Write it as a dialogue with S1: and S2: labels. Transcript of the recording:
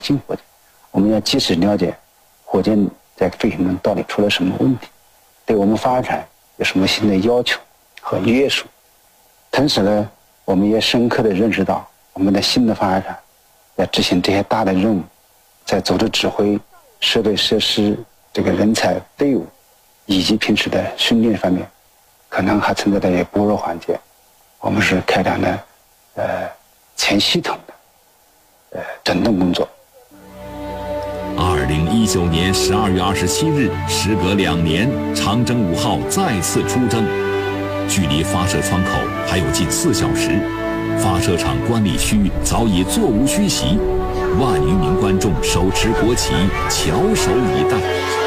S1: 新火箭，我们要及时了解火箭在飞行中到底出了什么问题，对我们发展有什么新的要求和约束。同时呢，我们也深刻地认识到我们的新的发展要执行这些大的任务，在组织指挥、设备设施、这个人才队伍以及平时的训练方面，可能还存在的一些薄弱环节。我们是开展了全系统的整顿工作。
S2: 2019年12月27日，时隔2年，长征5号再次出征，距离发射窗口还有近4小时，发射场观礼区早已座无虚席，万余名观众手持国旗，翘首以待。